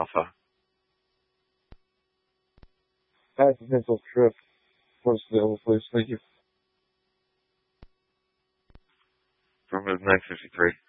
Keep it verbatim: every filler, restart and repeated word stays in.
Alpha. Accidental trip. What's available, please? Thank you. Affirmative nine fifty-three.